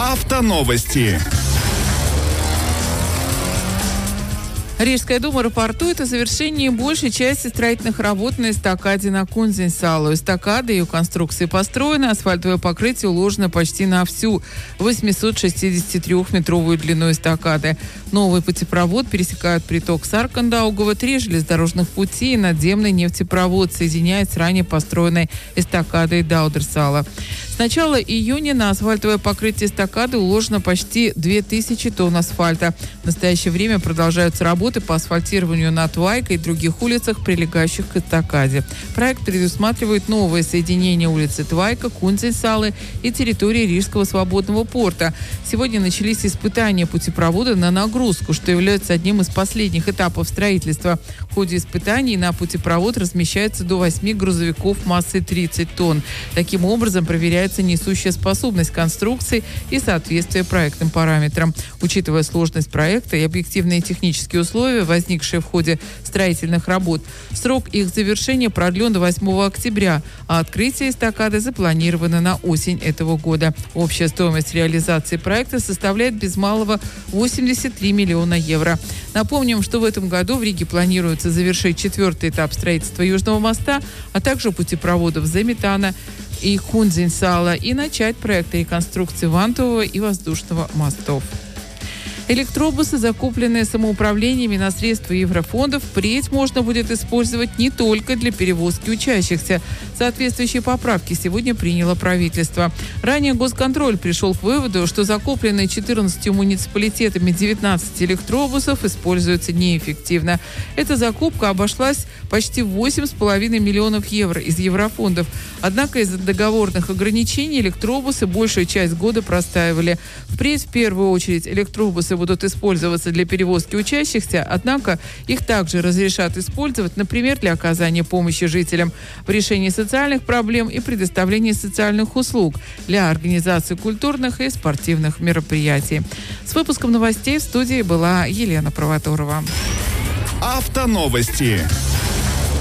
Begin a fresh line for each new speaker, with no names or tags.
Автоновости.
Рижская дума рапортует о завершении большей части строительных работ на эстакаде на Кунзенсалу. Эстакада и ее конструкции построены, асфальтовое покрытие уложено почти на всю 863-метровую длину эстакады. Новый путепровод пересекает приток Саркандаугова, 3 железнодорожных пути и надземный нефтепровод соединяет с ранее построенной эстакадой Даудерсала. С начала июня на асфальтовое покрытие эстакады уложено почти 2000 тонн асфальта. В настоящее время продолжаются работы по асфальтированию на Твайка и других улицах, прилегающих к эстакаде. Проект предусматривает новое соединение улицы Твайка, Кунзенсалы и территории Рижского свободного порта. Сегодня начались испытания путепровода на нагрузку, что является одним из последних этапов строительства. В ходе испытаний на путепровод размещается до 8 грузовиков массой 30 тонн. Таким образом, проверяется несущая способность конструкции и соответствие проектным параметрам. Учитывая сложность проекта и объективные технические условия, возникшие в ходе строительных работ, срок их завершения продлен до 8 октября, а открытие эстакады запланировано на осень этого года. Общая стоимость реализации проекта составляет без малого 83 миллиона евро. Напомним, что в этом году в Риге планируется завершить 4-й этап строительства Южного моста, а также путепроводов Заметана и Кунзенсала и начать проект реконструкции Вантового и Воздушного мостов. Электробусы, закупленные самоуправлениями на средства еврофондов, впредь можно будет использовать не только для перевозки учащихся. Соответствующие поправки сегодня приняло правительство. Ранее Госконтроль пришел к выводу, что закупленные 14 муниципалитетами 19 электробусов используются неэффективно. Эта закупка обошлась почти в 8,5 миллионов евро из еврофондов. Однако из-за договорных ограничений электробусы большую часть года простаивали. Впредь в первую очередь электробусы будут использоваться для перевозки учащихся, однако их также разрешат использовать, например, для оказания помощи жителям в решении социальных проблем и предоставлении социальных услуг, для организации культурных и спортивных мероприятий. С выпуском новостей в студии была Елена Провоторова.
Автоновости.